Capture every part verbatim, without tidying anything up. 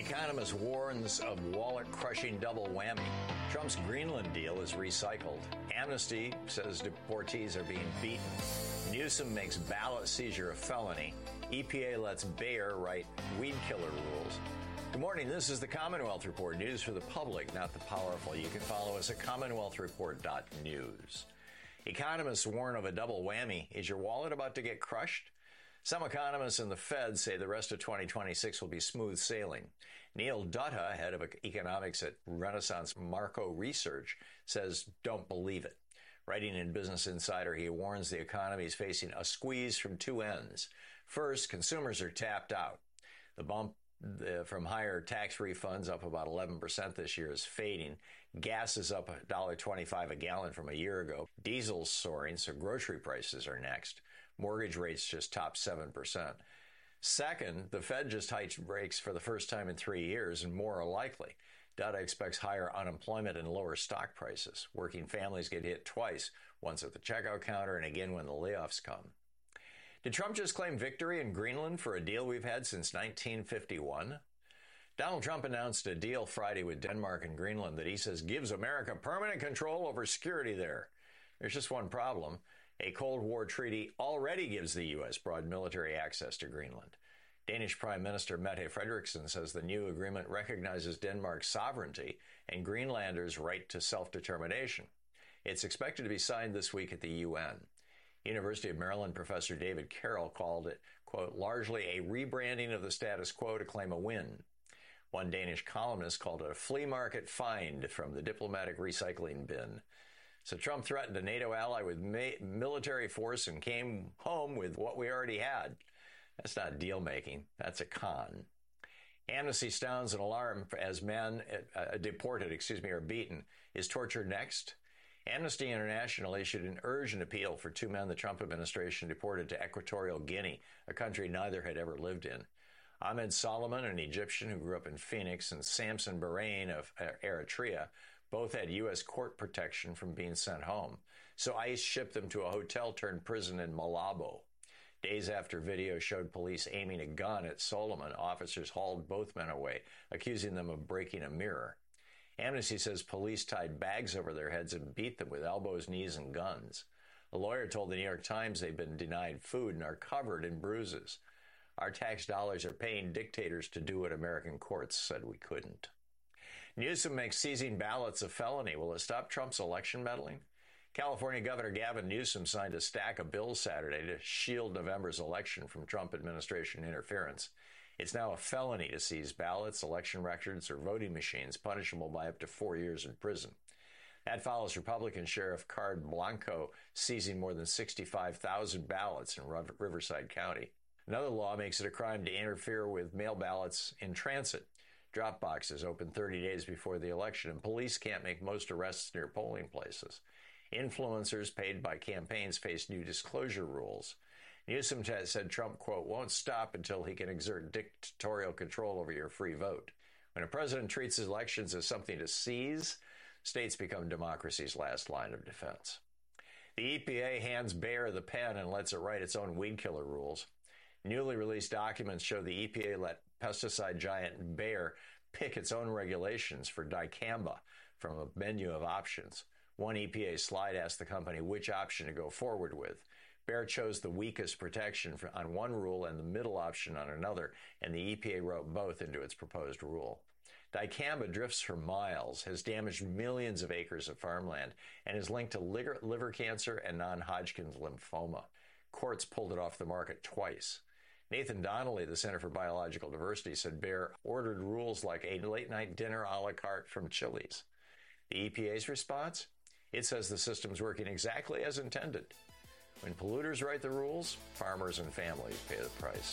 Economist warns of wallet-crushing double whammy. Trump's Greenland deal is recycled. Amnesty says deportees are being beaten. Newsom makes ballot seizure a felony. E P A lets Bayer write weed killer rules. Good morning. This is the Commonwealth Report, news for the public, not the powerful. You can follow us at commonwealth report dot news. Economists warn of a double whammy. Is your wallet about to get crushed? Some economists and the Fed say the rest of twenty twenty-six will be smooth sailing. Neil Dutta, head of economics at Renaissance Marco Research, says don't believe it. Writing in Business Insider, he warns the economy is facing a squeeze from two ends. First, consumers are tapped out. The bump The, from higher tax refunds, up about eleven percent this year, is fading. Gas is up one dollar twenty-five a gallon from a year ago. Diesel's soaring, so grocery prices are next. Mortgage rates just topped seven percent. Second, the Fed just hiked rates for the first time in three years, and more are likely. Data expects higher unemployment and lower stock prices. Working families get hit twice, once at the checkout counter and again when the layoffs come. Did Trump just claim victory in Greenland for a deal we've had since nineteen fifty-one? Donald Trump announced a deal Friday with Denmark and Greenland that he says gives America permanent control over security there. There's just one problem. A Cold War treaty already gives the U S broad military access to Greenland. Danish Prime Minister Mette Frederiksen says the new agreement recognizes Denmark's sovereignty and Greenlanders' right to self-determination. It's expected to be signed this week at the U N. University of Maryland professor David Carroll called it, quote, largely a rebranding of the status quo to claim a win. One Danish columnist called it a flea market find from the diplomatic recycling bin. So Trump threatened a NATO ally with ma- military force and came home with what we already had. That's not deal making. That's a con. Amnesty sounds an alarm as men uh, deported, excuse me, are beaten. Is torture next? Amnesty International issued an urgent appeal for two men the Trump administration deported to Equatorial Guinea, a country neither had ever lived in. Ahmed Solomon, an Egyptian who grew up in Phoenix, and Samson Bahrain of Eritrea both had U S court protection from being sent home. So ICE shipped them to a hotel-turned-prison in Malabo. Days after video showed police aiming a gun at Solomon, officers hauled both men away, accusing them of breaking a mirror. Amnesty says police tied bags over their heads and beat them with elbows, knees, and guns. A lawyer told the New York Times they've been denied food and are covered in bruises. Our tax dollars are paying dictators to do what American courts said we couldn't. Newsom makes seizing ballots a felony. Will it stop Trump's election meddling? California Governor Gavin Newsom signed a stack of bills Saturday to shield November's election from Trump administration interference. It's now a felony to seize ballots, election records, or voting machines, punishable by up to four years in prison. That follows Republican Sheriff Card Blanco seizing more than sixty-five thousand ballots in Riverside County. Another law makes it a crime to interfere with mail ballots in transit. Drop boxes open thirty days before the election, and police can't make most arrests near polling places. Influencers paid by campaigns face new disclosure rules. Newsom said Trump, quote, won't stop until he can exert dictatorial control over your free vote. When a president treats his elections as something to seize, states become democracy's last line of defense. The E P A hands Bayer the pen and lets it write its own weed killer rules. Newly released documents show the E P A let pesticide giant Bayer pick its own regulations for dicamba from a menu of options. One E P A slide asked the company which option to go forward with. Bayer chose the weakest protection for, on one rule and the middle option on another, and the E P A wrote both into its proposed rule. Dicamba drifts for miles, has damaged millions of acres of farmland, and is linked to liver, liver cancer and non-Hodgkin's lymphoma. Courts pulled it off the market twice. Nathan Donnelly, the Center for Biological Diversity, said Bayer ordered rules like a late-night dinner a la carte from Chili's. The E P A's response? It says the system's working exactly as intended. When polluters write the rules, farmers and families pay the price.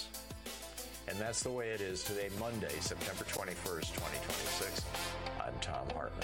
And that's the way it is today, Monday, September twenty-first, twenty twenty-six. I'm Thom Hartmann.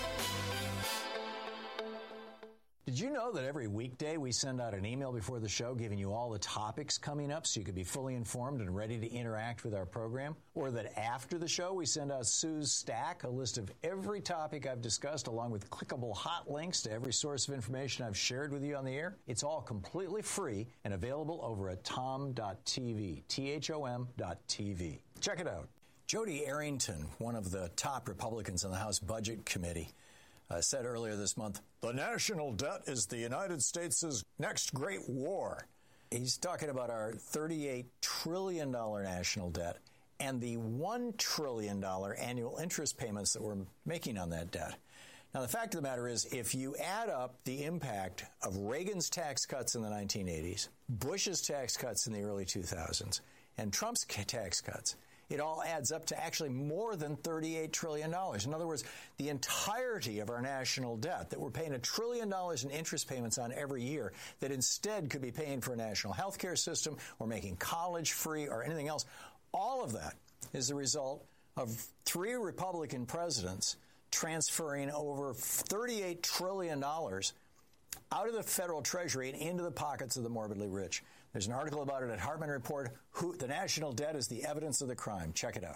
Did you know that every weekday we send out an email before the show giving you all the topics coming up so you can be fully informed and ready to interact with our program? Or that after the show we send out Sue's Stack, a list of every topic I've discussed along with clickable hot links to every source of information I've shared with you on the air? It's all completely free and available over at tom dot t v, T H O M dot T V. Check it out. Jody Arrington, one of the top Republicans on the House Budget Committee, uh, said earlier this month, the national debt is the United States' next great war. He's talking about our thirty-eight trillion dollars national debt and the one trillion dollars annual interest payments that we're making on that debt. Now, the fact of the matter is, if you add up the impact of Reagan's tax cuts in the nineteen eighties, Bush's tax cuts in the early two thousands, and Trump's tax cuts, it all adds up to actually more than thirty-eight trillion dollars. In other words, the entirety of our national debt that we're paying a trillion dollars in interest payments on every year that instead could be paying for a national health care system or making college free or anything else, all of that is the result of three Republican presidents transferring over thirty-eight trillion dollars out of the federal treasury and into the pockets of the morbidly rich. There's an article about it at Hartman Report, who, The National Debt is the Evidence of the Crime. Check it out.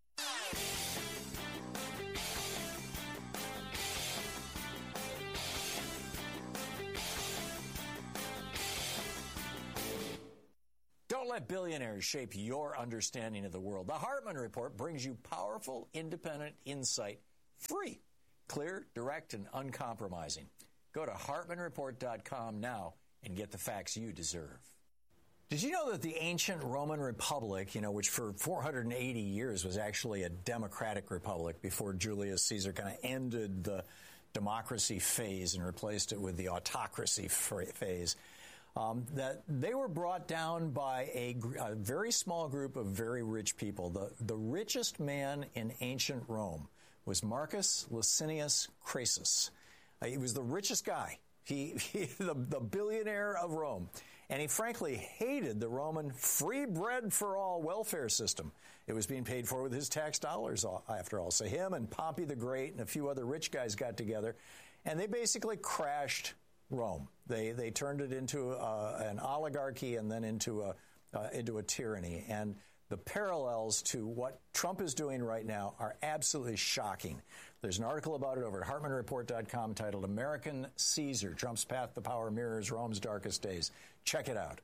Don't let billionaires shape your understanding of the world. The Hartman Report brings you powerful, independent insight, free, clear, direct, and uncompromising. Go to hartman report dot com now and get the facts you deserve. Did you know that the ancient Roman Republic, you know, which for four hundred eighty years was actually a democratic republic before Julius Caesar kind of ended the democracy phase and replaced it with the autocracy phase, um, that they were brought down by a, a very small group of very rich people. The, the richest man in ancient Rome was Marcus Licinius Crassus. Uh, he was the richest guy, he, he the, the billionaire of Rome. And he frankly hated the Roman free bread for all welfare system. It was being paid for with his tax dollars, after all. So him and Pompey the Great and a few other rich guys got together, and they basically crashed Rome. They they turned it into uh, an oligarchy and then into a uh, into a tyranny. And the parallels to what Trump is doing right now are absolutely shocking. There's an article about it over at hartman report dot com titled American Caesar, Trump's Path to Power Mirrors Rome's Darkest Days. Check it out.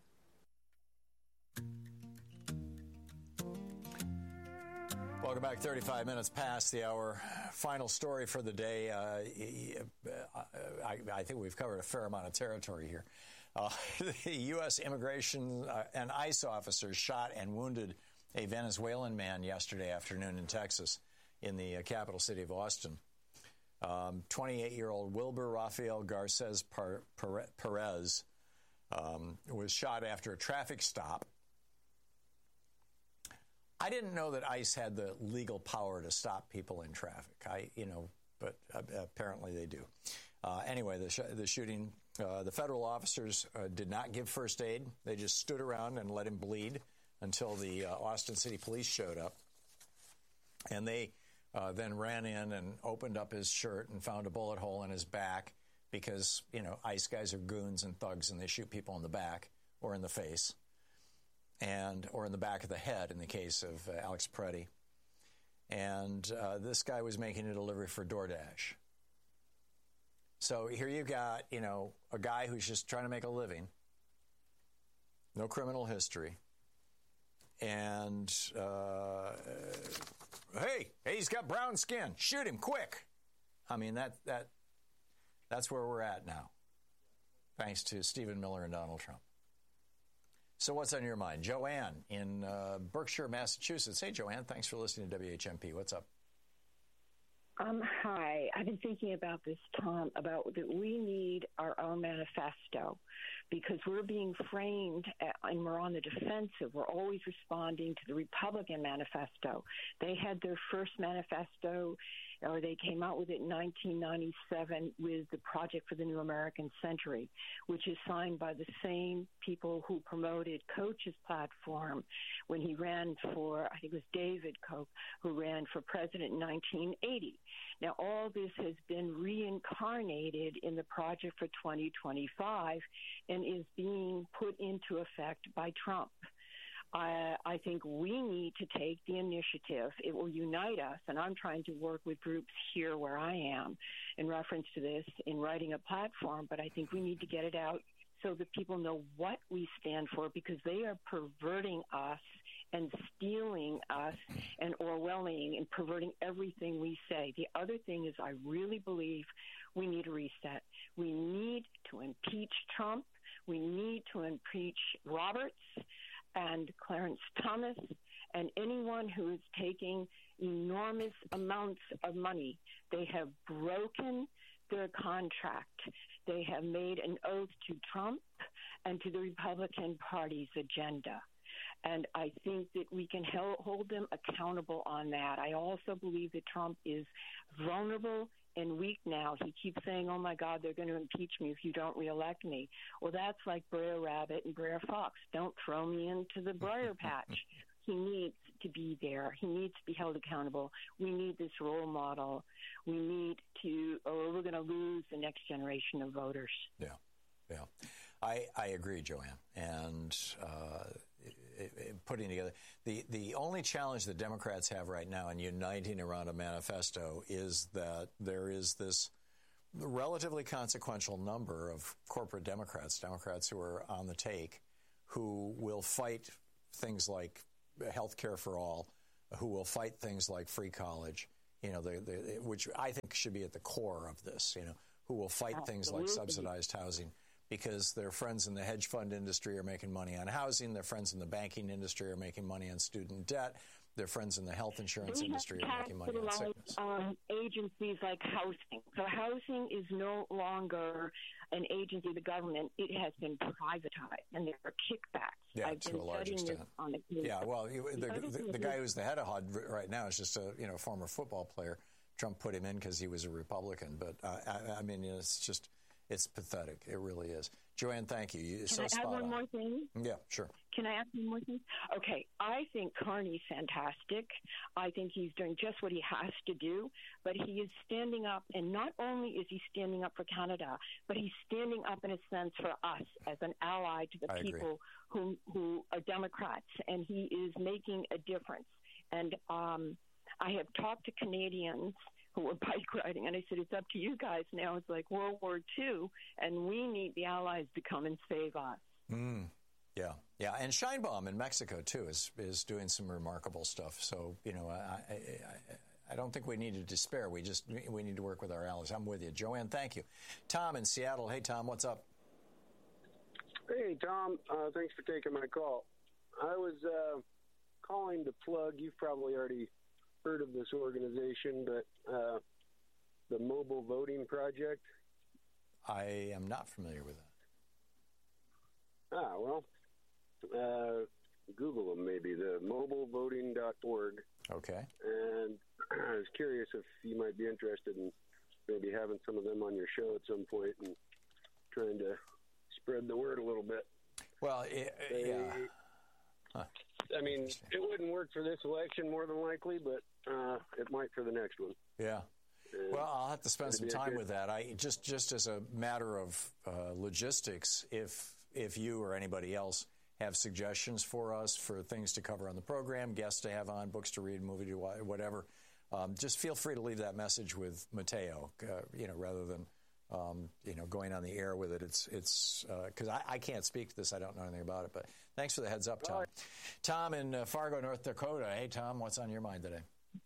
Welcome back. thirty-five minutes past the hour. Final story for the day. Uh, I, I think we've covered a fair amount of territory here. Uh, the U S immigration uh, and ICE officers shot and wounded a Venezuelan man yesterday afternoon in Texas, in the uh, capital city of Austin. Um, twenty-eight-year-old Wilber Rafael Garces Perez um, was shot after a traffic stop. I didn't know that ICE had the legal power to stop people in traffic. I, you know, but uh, apparently they do. Uh, anyway, the, sh- the shooting, uh, the federal officers uh, did not give first aid. They just stood around and let him bleed until the uh, Austin City Police showed up. And they uh, then ran in and opened up his shirt and found a bullet hole in his back because, you know, ICE guys are goons and thugs and they shoot people in the back or in the face. And or in the back of the head in the case of uh, Alex Preddy. And uh, this guy was making a delivery for DoorDash. So here you got, you know, a guy who's just trying to make a living, no criminal history, and uh, hey, hey, he's got brown skin. Shoot him quick. I mean, that that that's where we're at now, thanks to Stephen Miller and Donald Trump. So what's on your mind? Joanne in uh, Berkshire, Massachusetts. Hey, Joanne, thanks for listening to W H M P. What's up? Um, hi. I've been thinking about this, Tom, about that we need our own manifesto because we're being framed at, and we're on the defensive. We're always responding to the Republican manifesto. They had their first manifesto, or they came out with it in nineteen ninety-seven with the Project for the New American Century, which is signed by the same people who promoted Koch's platform when he ran for, I think it was David Koch, who ran for president in nineteen eighty. Now, all this has been reincarnated in the Project for twenty twenty-five and is being put into effect by Trump. I, I think we need to take the initiative. It will unite us, and I'm trying to work with groups here where I am in reference to this in writing a platform, but I think we need to get it out so that people know what we stand for because they are perverting us and stealing us and Orwelling and perverting everything we say. The other thing is I really believe we need a reset. We need to impeach Trump. We need to impeach Roberts and Clarence Thomas and anyone who is taking enormous amounts of money. They have broken their contract. They have made an oath to Trump and to the Republican Party's agenda. And I think that we can hold them accountable on that. I also believe that Trump is vulnerable and weak now. He keeps saying, oh, my God, they're going to impeach me if you don't reelect me. Well, that's like Brer Rabbit and Brer Fox. Don't throw me into the briar patch. He needs to be there. He needs to be held accountable. We need this role model. We need to, or we're going to lose the next generation of voters. Yeah, yeah. I, I agree, Joanne. And uh, it, it, putting together, the, the only challenge the Democrats have right now in uniting around a manifesto is that there is this relatively consequential number of corporate Democrats, Democrats who are on the take, who will fight things like health care for all, who will fight things like free college, you know, the, the, which I think should be at the core of this, you know, who will fight Absolutely. Things like subsidized housing, because their friends in the hedge fund industry are making money on housing, their friends in the banking industry are making money on student debt, their friends in the health insurance we industry are making money on sickness. Um, agencies like housing. So housing is no longer an agency of the government. It has been privatized, and there are kickbacks. Yeah, I've to been a large extent. On the yeah, well, you, the, the, the guy who's the head of H U D right now is just a you know former football player. Trump put him in because he was a Republican, but uh, I, I mean, it's just it's pathetic. It really is. Joanne, thank you. You're Can so I spot add one on. more thing? Yeah, sure. Can I add one more thing? Okay, I think Carney's fantastic. I think he's doing just what he has to do, but he is standing up, and not only is he standing up for Canada, but he's standing up in a sense for us as an ally to the I people who who are Democrats, and he is making a difference. And um, I have talked to Canadians who were bike riding, and I said, it's up to you guys now. It's like World War Two, and we need the allies to come and save us. Mm, yeah, yeah. And Sheinbaum in Mexico, too, is is doing some remarkable stuff. So, you know, I, I, I don't think we need to despair. We just we need to work with our allies. I'm with you. Joanne, thank you. Tom in Seattle. Hey, Tom, what's up? Hey, Tom. Uh, thanks for taking my call. I was uh, calling to plug. You've probably already heard of this organization, but uh, the Mobile Voting Project. I am not familiar with that. Ah, well, uh, Google them maybe, the mobile voting dot org. Okay. And I was curious if you might be interested in maybe having some of them on your show at some point and trying to spread the word a little bit. Well, it, they, yeah. Huh. I mean, it wouldn't work for this election more than likely, but uh, it might for the next one. Yeah. And well, I'll have to spend some time with that. I just just as a matter of uh, logistics, if if you or anybody else have suggestions for us for things to cover on the program, guests to have on, books to read, movie to watch, whatever, um, just feel free to leave that message with Mateo, uh, you know, rather than Um, you know, going on the air with it. It's it's because uh, I, I can't speak to this. I don't know anything about it. But thanks for the heads up, Tom. Tom in uh, Fargo, North Dakota. Hey, Tom, what's on your mind today?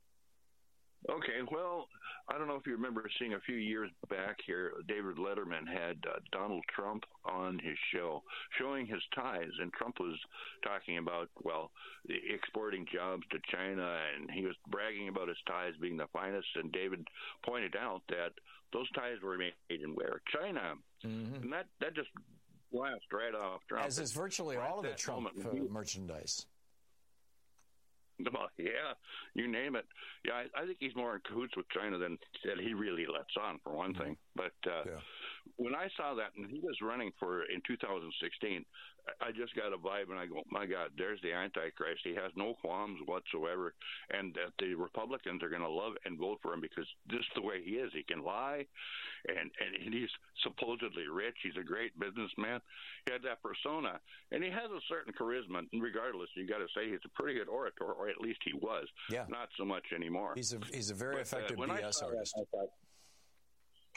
Okay, well, I don't know if you remember seeing a few years back here, David Letterman had uh, Donald Trump on his show showing his ties, and Trump was talking about, well, exporting jobs to China, and he was bragging about his ties being the finest, and David pointed out that those ties were made in where? China. Mm-hmm. And that, that just laughed right off Trump. As is virtually all of the Trump uh, merchandise. Well, yeah, you name it. Yeah, I, I think he's more in cahoots with China than that he really lets on, for one thing. But uh, yeah. when I saw that, and he was running for in two thousand sixteen, I just got a vibe, and I go, my God, there's the Antichrist. He has no qualms whatsoever, and that the Republicans are going to love and vote for him because just the way he is. He can lie, and, and he's supposedly rich. He's a great businessman. He had that persona, and he has a certain charisma. And regardless, you got to say he's a pretty good orator, or at least he was. Yeah. Not so much anymore. He's a he's a very but, effective uh, B S artist. That, I thought,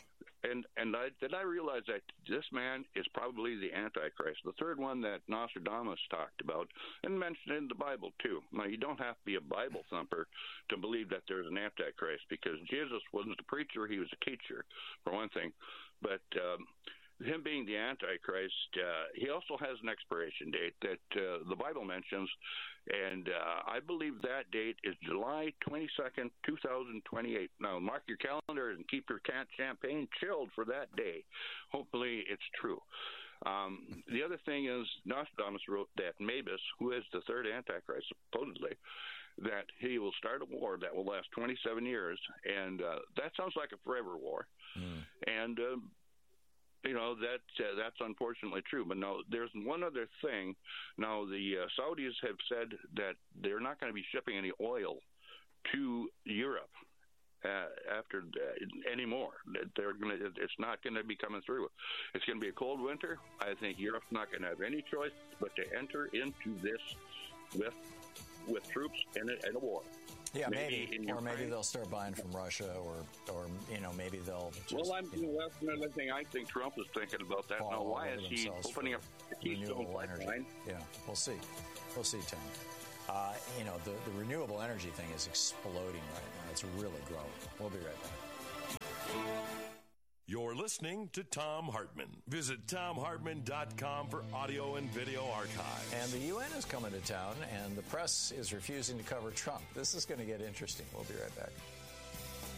And and I, then I realized that this man is probably the Antichrist, the third one that Nostradamus talked about and mentioned in the Bible too. Now, you don't have to be a Bible thumper to believe that there's an Antichrist, because Jesus wasn't a preacher, he was a teacher, for one thing. But um, him being the Antichrist, uh, he also has an expiration date that uh, the Bible mentions, and uh, I believe that date is July twenty-second, two thousand twenty-eight. Now, mark your calendar and keep your can- champagne chilled for that day. Hopefully, it's true. Um, the other thing is, Nostradamus wrote that Mabus, who is the third Antichrist, supposedly, that he will start a war that will last twenty-seven years, and uh, that sounds like a forever war. Mm. And uh, You know, that, uh, that's unfortunately true. But no, there's one other thing. Now, the uh, Saudis have said that they're not going to be shipping any oil to Europe uh, after uh, anymore. They're going to, it's not going to be coming through. It's going to be a cold winter. I think Europe's not going to have any choice but to enter into this with with troops in a, in a war. Yeah, maybe, maybe or maybe they'll start buying from Russia, or, or you know, maybe they'll. Just, well, I'm, you know, that's another thing I think Trump is thinking about that now. Why is he opening up the Keystone Pipeline? Yeah, we'll see. We'll see, Tom. Uh, you know, the, the renewable energy thing is exploding right now. It's really growing. We'll be right back. You're listening to Thom Hartmann. Visit Thom Hartmann dot com for audio and video archives. And the U N is coming to town, and the press is refusing to cover Trump. This is going to get interesting. We'll be right back.